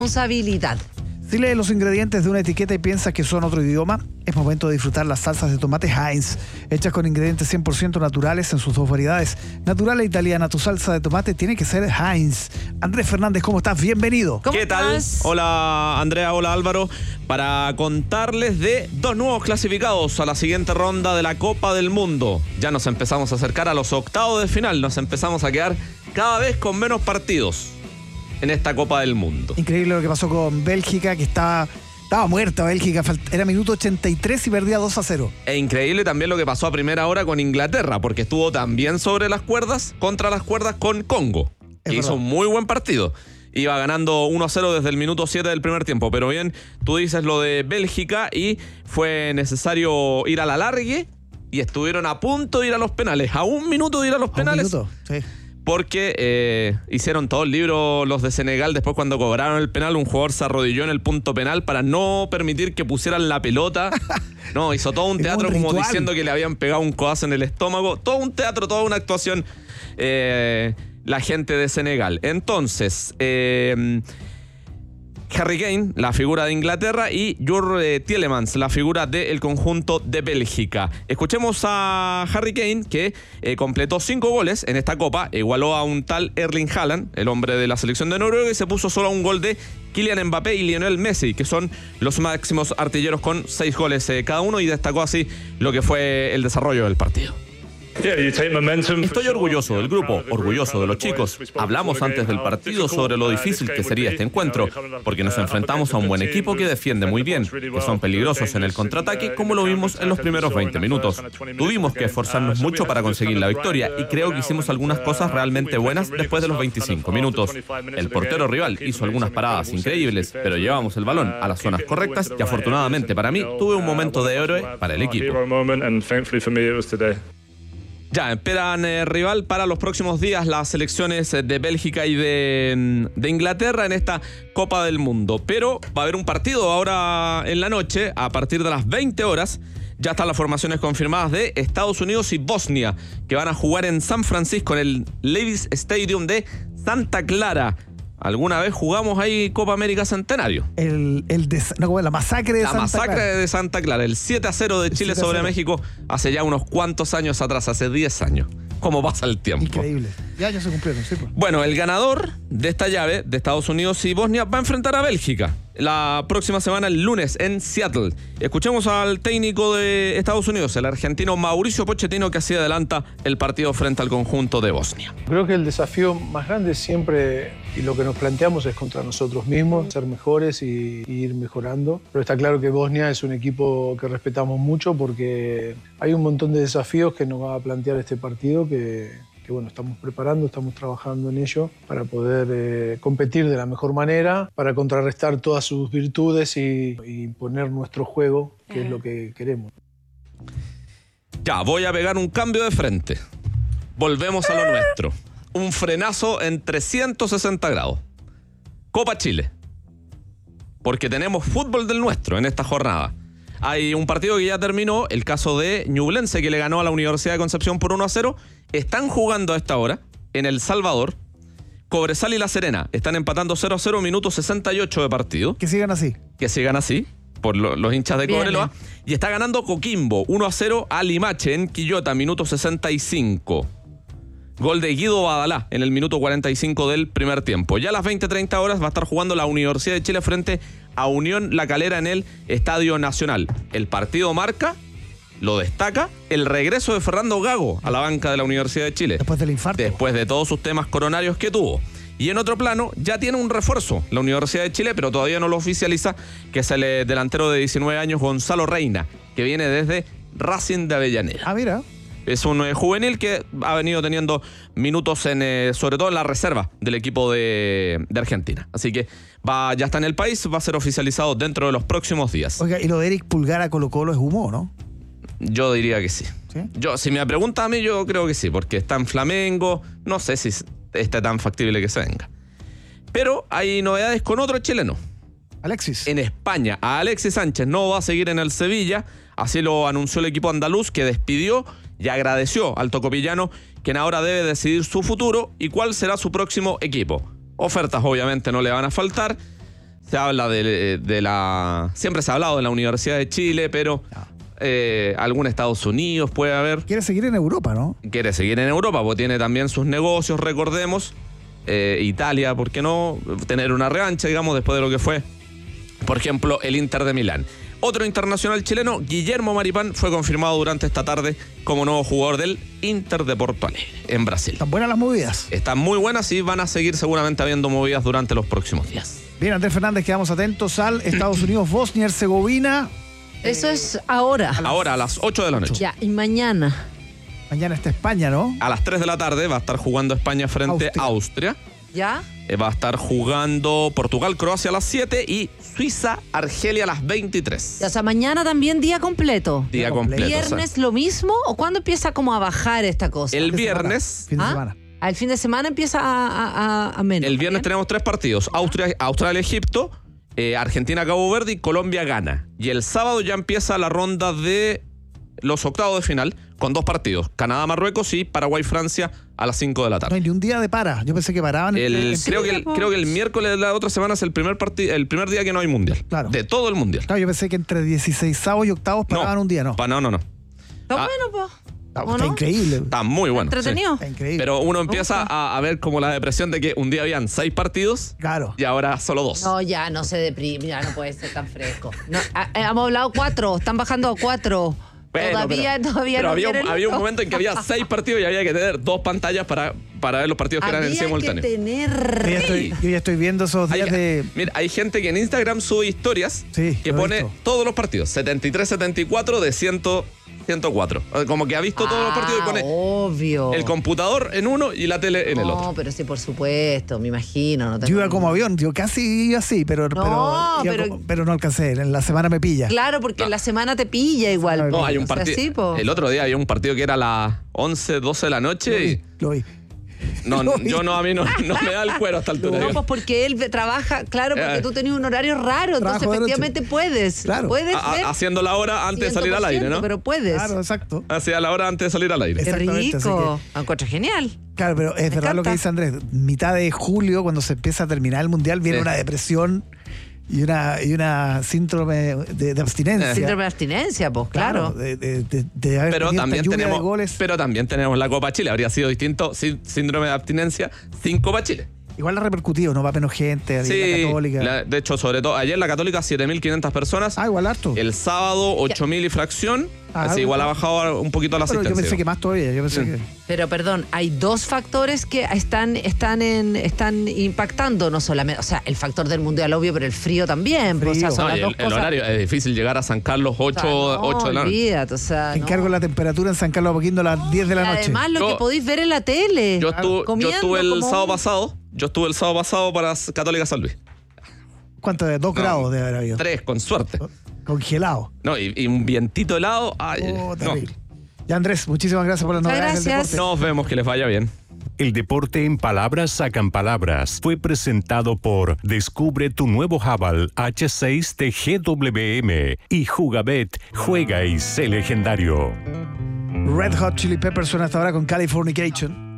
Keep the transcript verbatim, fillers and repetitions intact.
responsabilidad. Si lees los ingredientes de una etiqueta y piensas que son otro idioma, es momento de disfrutar las salsas de tomate Heinz, hechas con ingredientes cien por ciento naturales en sus dos variedades. Natural e italiana, tu salsa de tomate tiene que ser Heinz. Andrés Fernández, ¿cómo estás? Bienvenido. ¿Cómo ¿Qué tal? estás? Hola Andrea, hola Álvaro. Para contarles de dos nuevos clasificados a la siguiente ronda de la Copa del Mundo. Ya nos empezamos a acercar a los octavos de final, nos empezamos a quedar cada vez con menos partidos en esta Copa del Mundo. Increíble lo que pasó con Bélgica, que estaba, estaba muerta Bélgica. Era minuto ochenta y tres y perdía dos a cero. E increíble también lo que pasó a primera hora con Inglaterra, porque estuvo también sobre las cuerdas, contra las cuerdas con Congo, que hizo un muy buen partido. Iba ganando uno a cero desde el minuto siete del primer tiempo. Pero bien, tú dices lo de Bélgica y fue necesario ir a la largue y estuvieron a punto de ir a los penales. A un minuto de ir a los penales. A un minuto, sí. Porque eh, hicieron todo el libro los de Senegal. Después, cuando cobraron el penal, un jugador se arrodilló en el punto penal para no permitir que pusieran la pelota. No, hizo todo un teatro un como ritual. diciendo que le habían pegado un codazo en el estómago. Todo un teatro, toda una actuación, eh, la gente de Senegal. Entonces, eh, Harry Kane, la figura de Inglaterra, y Jurgen Tielemans, la figura del conjunto de Bélgica. Escuchemos a Harry Kane, que eh, completó cinco goles en esta Copa, igualó a un tal Erling Haaland, el hombre de la selección de Noruega, y se puso solo a un gol de Kylian Mbappé y Lionel Messi, que son los máximos artilleros con seis goles eh, cada uno, y destacó así lo que fue el desarrollo del partido. Estoy orgulloso del grupo, orgulloso de los chicos. Hablamos antes del partido sobre lo difícil que sería este encuentro, porque nos enfrentamos a un buen equipo que defiende muy bien, que son peligrosos en el contraataque, como lo vimos en los primeros veinte minutos. Tuvimos que esforzarnos mucho para conseguir la victoria y creo que hicimos algunas cosas realmente buenas después de los veinticinco minutos. El portero rival hizo algunas paradas increíbles, pero llevamos el balón a las zonas correctas y afortunadamente para mí tuve un momento de héroe para el equipo. Ya, esperan eh, rival para los próximos días las selecciones de Bélgica y de, de Inglaterra en esta Copa del Mundo. Pero va a haber un partido ahora en la noche, a partir de las veinte horas. Ya están las formaciones confirmadas de Estados Unidos y Bosnia, que van a jugar en San Francisco, en el Levi's Stadium de Santa Clara. ¿Alguna vez jugamos ahí Copa América Centenario? El, el de, no, la masacre de La Santa masacre Clara. de Santa Clara, el siete a cero de Chile sobre México hace ya unos cuantos años atrás, hace diez años. ¿Cómo pasa el tiempo? Increíble. Ya, ya se cumplieron, sí. Pues. Bueno, el ganador de esta llave de Estados Unidos y Bosnia va a enfrentar a Bélgica la próxima semana, el lunes, en Seattle. Escuchemos al técnico de Estados Unidos, el argentino Mauricio Pochettino, que así adelanta el partido frente al conjunto de Bosnia. Creo que el desafío más grande siempre, y lo que nos planteamos, es contra nosotros mismos, ser mejores y, y ir mejorando. Pero está claro que Bosnia es un equipo que respetamos mucho porque hay un montón de desafíos que nos va a plantear este partido que... que bueno, estamos preparando, estamos trabajando en ello para poder eh, competir de la mejor manera, para contrarrestar todas sus virtudes y, y poner nuestro juego, que es lo que queremos. Ya, voy a pegar un cambio de frente. Volvemos a lo nuestro. Un frenazo en trescientos sesenta grados. Copa Chile. Porque tenemos fútbol del nuestro en esta jornada. Hay un partido que ya terminó, el caso de Ñublense, que le ganó a la Universidad de Concepción por uno a cero. Están jugando a esta hora en El Salvador. Cobresal y La Serena están empatando cero a cero, minuto sesenta y ocho de partido. Que sigan así. Que sigan así, por lo, los hinchas de Cobreloa. Y está ganando Coquimbo, uno a cero a Limache en Quillota, minuto sesenta y cinco. Gol de Guido Badalá en el minuto cuarenta y cinco del primer tiempo. Ya a las veinte treinta horas va a estar jugando la Universidad de Chile frente a Unión La Calera en el Estadio Nacional. El partido marca, lo destaca, el regreso de Fernando Gago a la banca de la Universidad de Chile. Después del infarto. Después de todos sus temas coronarios que tuvo. Y en otro plano, ya tiene un refuerzo la Universidad de Chile, pero todavía no lo oficializa, que es el eh, delantero de diecinueve años, Gonzalo Reina, que viene desde Racing de Avellaneda. Ah, mira. Es un eh, juvenil que ha venido teniendo minutos, en, eh, sobre todo en la reserva del equipo de, de Argentina. Así que va, ya está en el país, va a ser oficializado dentro de los próximos días. Oiga, y lo de Eric Pulgar a Colo Colo es humo, ¿no? Yo diría que sí. ¿Sí? Yo, si me pregunta a mí, yo creo que sí, porque está en Flamengo, no sé si está tan factible que se venga. Pero hay novedades con otro chileno. Alexis. En España, a Alexis Sánchez no va a seguir en el Sevilla, así lo anunció el equipo andaluz, que despidió y agradeció al tocopillano, quien ahora debe decidir su futuro y cuál será su próximo equipo. Ofertas obviamente no le van a faltar. Se habla de, de la... Siempre se ha hablado de la Universidad de Chile, pero eh, algún Estados Unidos puede haber. Quiere seguir en Europa, ¿no? Quiere seguir en Europa, porque tiene también sus negocios, recordemos. Eh, Italia, ¿por qué no? Tener una revancha, digamos, después de lo que fue, por ejemplo, el Inter de Milán. Otro internacional chileno, Guillermo Maripán, fue confirmado durante esta tarde como nuevo jugador del Inter de Porto Alegre, en Brasil. ¿Están buenas las movidas? Están muy buenas y van a seguir seguramente habiendo movidas durante los próximos días. Bien, Andrés Fernández, quedamos atentos al Estados Unidos, Bosnia, Herzegovina. Eso es ahora. Ahora a las ocho de la noche. Ya, y mañana. Mañana está España, ¿no? A las tres de la tarde va a estar jugando España frente Austria. a Austria. ¿Ya? Eh, va a estar jugando Portugal, Croacia a las siete y Suiza, Argelia a las veintitrés. O sea, mañana también día completo. Día Día completo. ¿Viernes lo mismo? ¿O cuándo empieza como a bajar esta cosa? El Fin de viernes, semana, Fin de ¿Ah? semana. Al fin de semana empieza a, a, a- a menos. el viernes ¿Bien? tenemos tres partidos. Austria, Australia, Egipto, eh, Argentina, Cabo Verde y Colombia, Ghana. Y el sábado ya empieza la ronda de los octavos de final con dos partidos. Canadá, Marruecos y Paraguay, Francia a las cinco de la No tarde. hay ni un día de para. Yo pensé que paraban. El, en- creo, que el, creo que el miércoles de la otra semana es el primer partido, el primer día que no hay mundial. Claro. De todo el mundial. Claro, yo pensé que entre dieciseisavos y octavos paraban un día, ¿no? Pa- no, no, no. Está Ah. bueno, pues. Está, ¿O está no? increíble. Está muy bueno. Entretenido. Está sí. increíble. Pero uno empieza a, a ver como la depresión de que un día habían seis partidos Claro. y ahora solo dos. No, ya no se deprime, ya no puede ser tan fresco. No, a- eh, hemos hablado cuatro, están bajando a cuatro. Bueno, todavía, pero, todavía pero no había, un, viene el había un otro. momento en que había seis partidos y había que tener dos pantallas para, para ver los partidos que eran en Había simultáneo. que Yo ya, tener... estoy, yo ya estoy viendo esos Hay, días de. mira, hay gente que en Instagram sube historias Sí, que lo he pone visto. todos los partidos, setenta y tres setenta y cuatro de cien, ciento cuatro. Como que ha visto todos los partidos y Ah, pone obvio. el computador en uno y la tele en el No, otro. pero sí, por supuesto, me imagino. No Yo tengo iba como ningún- avión, yo casi iba así, pero, No, pero, iba pero- como- pero no alcancé. En la semana me pilla. Claro, porque No. la semana te pilla igual. No, No, hay un O sea, partido. sí, po. El otro día había un partido que era a las once, doce de la Lo noche vi, y lo vi. no, Lo vi. yo no, a mí no, no me da el cuero a esta altura. No, digo. pues porque él ve- trabaja, claro, porque Eh. tú tenías un horario raro, entonces Trabajo de noche. efectivamente puedes. Claro. Puedes A- a- ver haciendo la hora antes de salir al aire, ¿no? Pero puedes. Claro, exacto. Hacía la hora antes de salir al aire. Qué Exactamente, así rico. Me encuentro genial. Claro, pero es verdad lo que encanta. dice Andrés. Mitad de julio, cuando se empieza a terminar el mundial, viene Sí. una depresión y una, y una síndrome de, de abstinencia. Síndrome de abstinencia, pues, claro. De, de, de- de haber Pero tenido esta también, lluvia tenemos, de goles. pero también tenemos la Copa Chile. Habría sido distinto sin síndrome de abstinencia sin Copa Chile. Igual ha repercutido, ¿no? Va menos gente, a la Sí, Católica. la- de hecho, sobre todo, ayer la Católica siete mil quinientas personas. Ah, igual harto. El sábado ocho mil y fracción. Ah, así igual ha bajado un poquito la Pero yo asistencia. pensé que más todavía. Yo pensé Sí. que. Pero perdón, hay dos factores que están, están, en, están impactando, no solamente, o sea, el factor del mundial obvio, pero el frío también. pues, o sea, Frío. son No, las y dos el, el cosas. horario es difícil llegar a San Carlos O sea, ocho, no, ocho de la noche. olvídate, o sea, no. Encargo la temperatura en San Carlos Apoquindo a las diez de la noche. Además, lo Yo- que podéis ver en la tele. Yo estuve, yo comiendo estuve el como sábado un- pasado. Yo estuve el sábado pasado para Católica San Luis. ¿Cuánto? De dos No, grados de haber habido. Tres, con suerte. Congelado. No, y, y un vientito helado. Ay, Oh, no. terrible. Ya, Andrés, muchísimas gracias por las Muchas novedades del gracias. deporte. Nos vemos, que les vaya bien. El deporte en palabras sacan palabras. Fue presentado por Descubre tu nuevo Haval H seis de G W M y Jugabet. Juega y sé legendario. Red Hot Chili Peppers suena hasta ahora con Californication.